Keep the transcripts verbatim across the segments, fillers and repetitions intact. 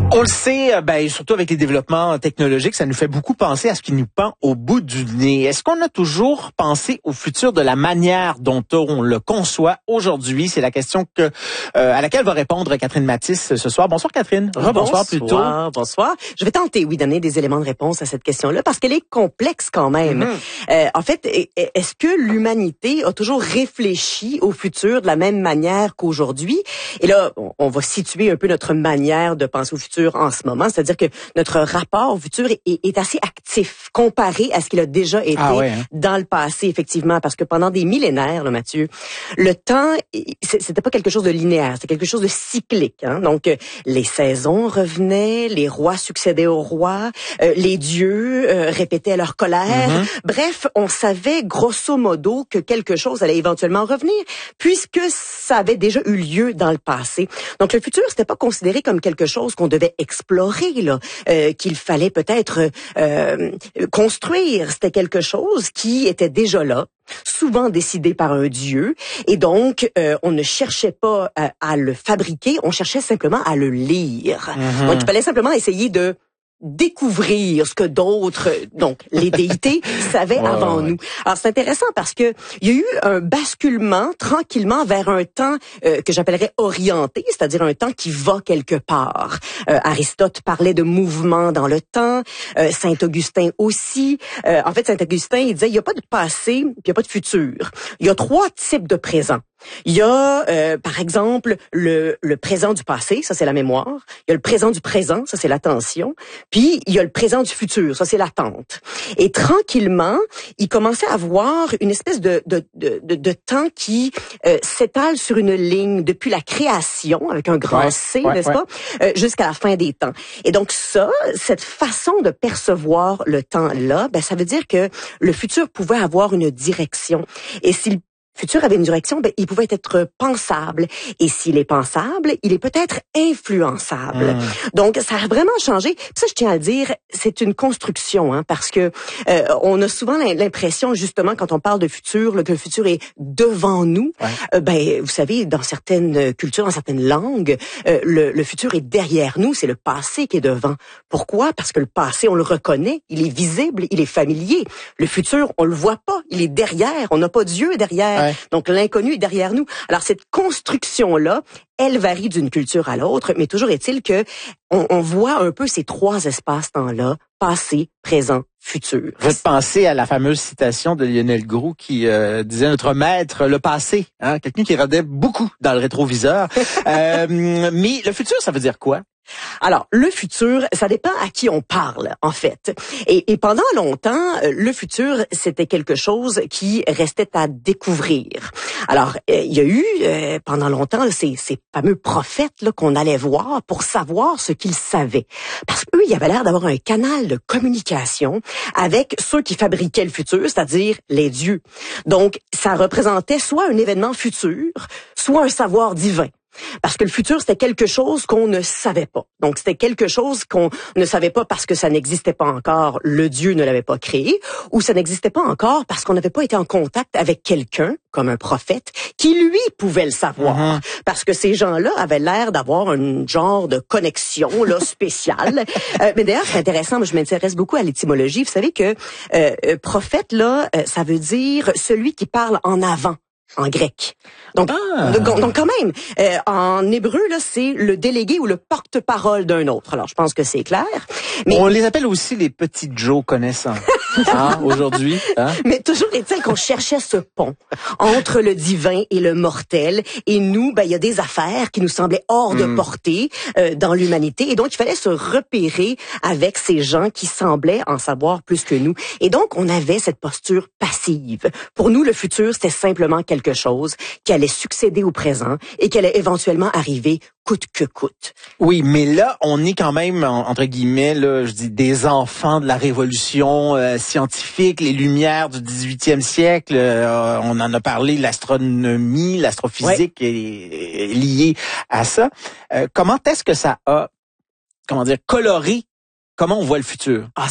On le sait, ben, surtout avec les développements technologiques, ça nous fait beaucoup penser à ce qui nous pend au bout du nez. Est-ce qu'on a toujours pensé au futur de la manière dont on le conçoit aujourd'hui? C'est la question que euh, à laquelle va répondre Catherine Mathis ce soir. Bonsoir Catherine. Rebonsoir plutôt. Bonsoir, bonsoir. Je vais tenter, oui, donner des éléments de réponse à cette question-là parce qu'elle est complexe quand même. Mm-hmm. Euh, en fait, est-ce que l'humanité a toujours réfléchi au futur de la même manière qu'aujourd'hui? Et là, on va situer un peu notre manière de penser au futur en ce moment, c'est-à-dire que notre rapport au futur est, est assez actif comparé à ce qu'il a déjà été ah ouais, hein? dans le passé, effectivement, parce que pendant des millénaires, là, Mathieu, le temps, c'était pas quelque chose de linéaire, c'était quelque chose de cyclique. Hein? Donc, les saisons revenaient, les rois succédaient aux rois, euh, les dieux euh, répétaient leur colère. Mm-hmm. Bref, on savait grosso modo que quelque chose allait éventuellement revenir, puisque ça avait déjà eu lieu dans le passé. Donc, le futur, c'était pas considéré comme quelque chose qu'on devait explorer, là, euh, qu'il fallait peut-être euh, construire. C'était quelque chose qui était déjà là, souvent décidé par un dieu, et donc euh, on ne cherchait pas à, à le fabriquer, on cherchait simplement à le lire. Mm-hmm. Donc il fallait simplement essayer de découvrir ce que d'autres, donc les déités, savaient ouais, avant ouais. nous. Alors c'est intéressant parce que il y a eu un basculement tranquillement vers un temps euh, que j'appellerais orienté, c'est-à-dire un temps qui va quelque part. Euh, Aristote parlait de mouvement dans le temps, euh, Saint Augustin aussi. Euh, en fait, Saint Augustin, il disait il y a pas de passé, puis il y a pas de futur. Il y a trois types de présent. Il y a, euh, par exemple, le, le présent du passé, ça c'est la mémoire. Il y a le présent du présent, ça c'est l'attention. Puis, il y a le présent du futur, ça c'est l'attente. Et tranquillement, il commençait à avoir une espèce de, de, de, de, de temps qui euh, s'étale sur une ligne depuis la création, avec un grand ouais, C, ouais, n'est-ce ouais. pas, euh, jusqu'à la fin des temps. Et donc ça, cette façon de percevoir le temps-là, ben ça veut dire que le futur pouvait avoir une direction. Et s'il futur avait une direction, ben, il pouvait être pensable. Et s'il est pensable, il est peut-être influençable. Mmh. Donc, ça a vraiment changé. Puis ça, je tiens à le dire, c'est une construction, hein, parce que euh, on a souvent l'impression, justement, quand on parle de futur, là, que le futur est devant nous. Ouais. Euh, ben, vous savez, dans certaines cultures, dans certaines langues, euh, le, le futur est derrière nous. C'est le passé qui est devant. Pourquoi? Parce que le passé, on le reconnaît, il est visible, il est familier. Le futur, on le voit pas, il est derrière. On n'a pas Dieu derrière. Ouais. Donc, l'inconnu est derrière nous. Alors, cette construction-là, elle varie d'une culture à l'autre, mais toujours est-il que on, on voit un peu ces trois espaces-temps-là, passé, présent, futur. Vous pensez à la fameuse citation de Lionel Groulx qui euh, disait « Notre maître, le passé hein, », quelqu'un qui regardait beaucoup dans le rétroviseur. euh, mais le futur, ça veut dire quoi? Alors, le futur, ça dépend à qui on parle, en fait. Et, et pendant longtemps, le futur, c'était quelque chose qui restait à découvrir. Alors, euh, il y a eu, euh, pendant longtemps, ces, ces fameux prophètes là qu'on allait voir pour savoir ce qu'ils savaient. Parce qu'eux, ils avaient l'air d'avoir un canal de communication avec ceux qui fabriquaient le futur, c'est-à-dire les dieux. Donc, ça représentait soit un événement futur, soit un savoir divin. Parce que le futur, c'était quelque chose qu'on ne savait pas. Donc, c'était quelque chose qu'on ne savait pas parce que ça n'existait pas encore, le Dieu ne l'avait pas créé, ou ça n'existait pas encore parce qu'on n'avait pas été en contact avec quelqu'un, comme un prophète, qui, lui, pouvait le savoir. Mm-hmm. Parce que ces gens-là avaient l'air d'avoir un genre de connexion là spéciale. euh, mais d'ailleurs, c'est intéressant, moi, je m'intéresse beaucoup à l'étymologie. Vous savez que euh, prophète, là, euh, ça veut dire celui qui parle en avant. En grec. Donc, ah. donc, donc quand même, euh, en hébreu, là, c'est le délégué ou le porte-parole d'un autre. Alors, je pense que c'est clair. Mais on les appelle aussi les petits Joe connaissants. Hein, aujourd'hui. Hein? Mais toujours est-il qu'on cherchait ce pont entre le divin et le mortel. Et nous, ben, il y a des affaires qui nous semblaient hors mm. de portée euh, dans l'humanité. Et donc, il fallait se repérer avec ces gens qui semblaient en savoir plus que nous. Et donc, on avait cette posture passive. Pour nous, le futur, c'était simplement quelque chose qui allait succéder au présent et qui allait éventuellement arriver coûte que coûte. Oui, mais là, on est quand même, entre guillemets, là, je dis, des enfants de la révolution euh, scientifique, les lumières du dix-huitième siècle. Euh, on en a parlé, l'astronomie, l'astrophysique ouais. est, est liée à ça. Euh, comment est-ce que ça a, comment dire, coloré comment on voit le futur? Ah, ça a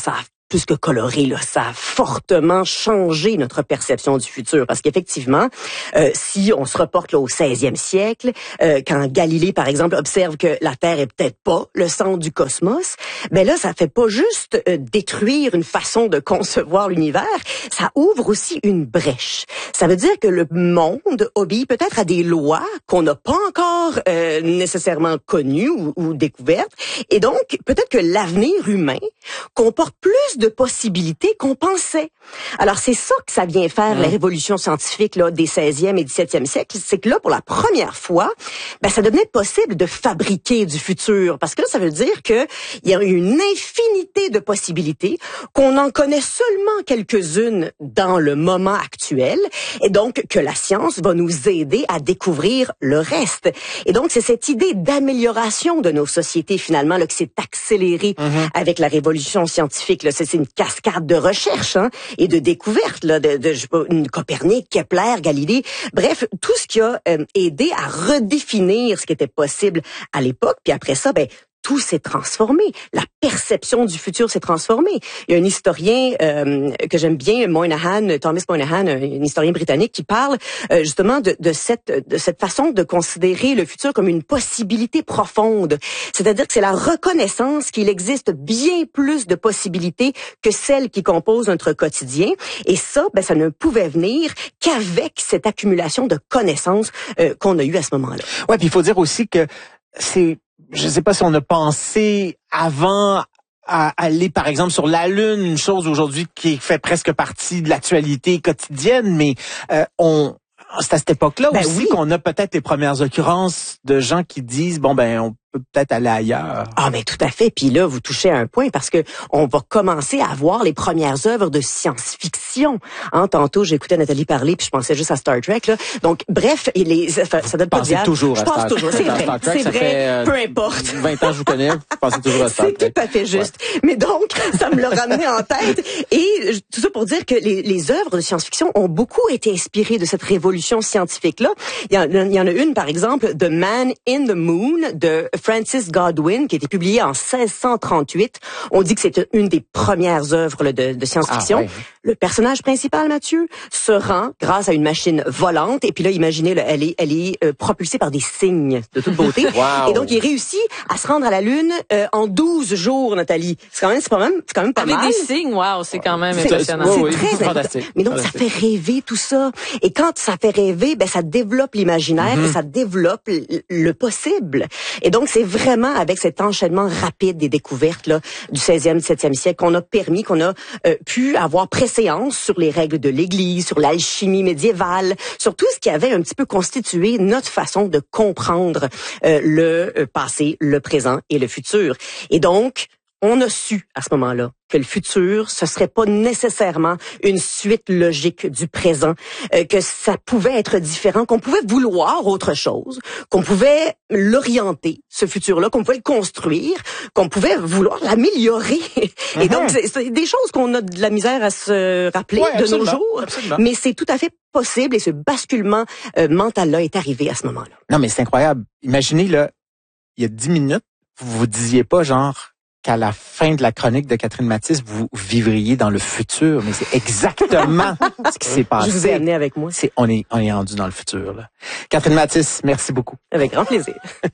plus que coloré, là, ça a fortement changé notre perception du futur. Parce qu'effectivement, euh, si on se reporte là, au seizième siècle, euh, quand Galilée, par exemple, observe que la Terre est peut-être pas le centre du cosmos, ben là, ça fait pas juste euh, détruire une façon de concevoir l'univers, ça ouvre aussi une brèche. Ça veut dire que le monde obéit peut-être à des lois qu'on n'a pas encore euh, nécessairement connues ou, ou découvertes. Et donc, peut-être que l'avenir humain comporte plus de possibilités qu'on pensait. Alors, c'est ça que ça vient faire, mmh. la révolution scientifique là, des seizième et dix-septième siècles. C'est que là, pour la première fois, ben, ça devenait possible de fabriquer du futur. Parce que là, ça veut dire qu'il y a une infinité de possibilités, qu'on en connaît seulement quelques-unes dans le moment actuel. Et donc, que la science va nous aider à découvrir le reste. Et donc, c'est cette idée d'amélioration de nos sociétés, finalement, là, qui s'est accélérée mmh. avec la révolution scientifique. Là. C'est, c'est une cascade de recherche hein, et de découvertes, là, de, de je sais pas, une Copernic, Kepler, Galilée. Bref, tout ce qui a euh, aidé à redéfinir ce qui était possible à l'époque. Puis après ça, ben tout s'est transformé. La perception du futur s'est transformée. Il y a un historien euh, que j'aime bien, Moynihan, Thomas Moynihan, un historien britannique, qui parle euh, justement de, de cette de cette façon de considérer le futur comme une possibilité profonde. C'est-à-dire que c'est la reconnaissance qu'il existe bien plus de possibilités que celles qui composent notre quotidien. Et ça, ben, ça ne pouvait venir qu'avec cette accumulation de connaissances euh, qu'on a eue à ce moment-là. Ouais, puis il faut dire aussi que c'est je ne sais pas si on a pensé avant à aller, par exemple, sur la Lune, une chose aujourd'hui qui fait presque partie de l'actualité quotidienne, mais euh, on c'est à cette époque-là ben aussi oui. qu'on a peut-être les premières occurrences de gens qui disent, bon, ben, on peut peut-être aller ailleurs. Ah, mais tout à fait. Puis là, vous touchez à un point parce que on va commencer à voir les premières œuvres de science-fiction. Hein, tantôt, j'écoutais Nathalie parler puis je pensais juste à Star Trek, là. Donc, bref, les, ça, ça donne pas de toujours Je pense Star... toujours. C'est vrai. Star Trek, c'est vrai. Fait, euh, peu importe. vingt ans, je vous connais. Vous pensez toujours à Star Trek. C'est tout à fait juste. Ouais. Mais donc, ça me l'a ramené en tête. Et tout ça pour dire que les, les œuvres de science-fiction ont beaucoup été inspirées de cette révolution scientifique-là. Il y en, il y en a une, par exemple, The Man in the Moon de Francis Godwin, qui a été publiée en seize cent trente-huit. On dit que c'est une des premières œuvres là, de, de science-fiction. Ah, ouais. Le personnage principal, Mathieu, se rend grâce à une machine volante. Et puis là, imaginez, là, elle est, elle est euh, propulsée par des cygnes de toute beauté. Wow. Et donc, il réussit à se rendre à la Lune euh, en douze jours, Nathalie. C'est quand même, c'est pas même, c'est quand même pas Avec mal. Avec des cygnes, wow, c'est quand même c'est, impressionnant. C'est, oui, c'est oui, très fantastique. Mais donc, fantastique. ça fait rêver tout ça. Et quand ça fait rêver, ben ça développe l'imaginaire mm-hmm. et ça développe le, le possible. Et donc, c'est vraiment avec cet enchaînement rapide des découvertes là du seizième, dix-septième siècle qu'on a permis, qu'on a euh, pu avoir préséance sur les règles de l'Église, sur l'alchimie médiévale, sur tout ce qui avait un petit peu constitué notre façon de comprendre euh, le passé, le présent et le futur. Et donc, on a su à ce moment-là que le futur, ce serait pas nécessairement une suite logique du présent, euh, que ça pouvait être différent, qu'on pouvait vouloir autre chose, qu'on pouvait l'orienter, ce futur-là, qu'on pouvait le construire, qu'on pouvait vouloir l'améliorer. Mm-hmm. Et donc, c'est, c'est des choses qu'on a de la misère à se rappeler ouais, de nos jours, absolument. Mais c'est tout à fait possible et ce basculement euh, mental-là est arrivé à ce moment-là. Non, mais c'est incroyable. Imaginez, là, il y a dix minutes, vous vous disiez pas, genre, qu'à la fin de la chronique de Catherine Mathis, vous vivriez dans le futur, mais c'est exactement ce qui s'est passé. Je vous ai amené avec moi. C'est, on est, on est rendu dans le futur, là. Catherine Mathis, merci beaucoup. Avec grand plaisir.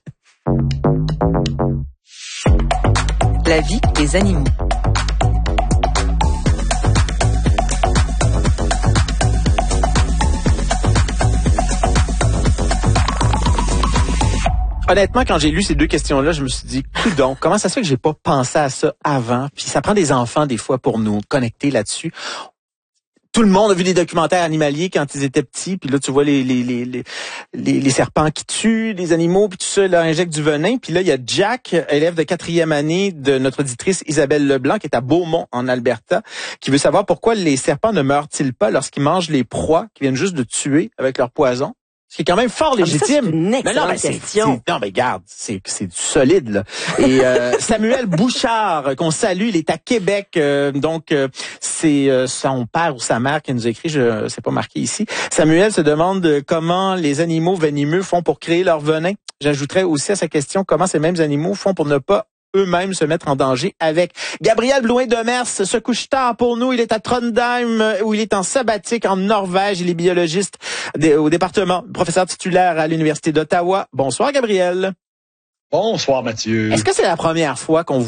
La vie des animaux. Honnêtement, quand j'ai lu ces deux questions-là, je me suis dit, coudonc, comment ça se fait que j'ai pas pensé à ça avant? Puis ça prend des enfants, des fois, pour nous connecter là-dessus. Tout le monde a vu des documentaires animaliers quand ils étaient petits, puis là, tu vois les les les les, les, les serpents qui tuent les animaux, puis tout ça, là, injectent du venin. Puis là, il y a Jack, élève de quatrième année de notre auditrice Isabelle Leblanc, qui est à Beaumont, en Alberta, qui veut savoir pourquoi les serpents ne meurent-ils pas lorsqu'ils mangent les proies qui viennent juste de tuer avec leur poison. Ce qui est quand même fort légitime. Ah, ça, c'est une excellente mais non, mais question. C'est, non, mais garde, c'est, c'est du solide, là. Et euh, Samuel Bouchard, qu'on salue, il est à Québec. Euh, donc, euh, c'est euh, son père ou sa mère qui nous écrit, je c'est pas marqué ici. Samuel se demande comment les animaux venimeux font pour créer leur venin. J'ajouterais aussi à sa question comment ces mêmes animaux font pour ne pas eux-mêmes se mettre en danger avec. Gabriel Blouin-Demers se couche tard pour nous. Il est à Trondheim, où il est en sabbatique en Norvège. Il est biologiste au département, professeur titulaire à l'Université d'Ottawa. Bonsoir, Gabriel. Bonsoir, Mathieu. Est-ce que c'est la première fois qu'on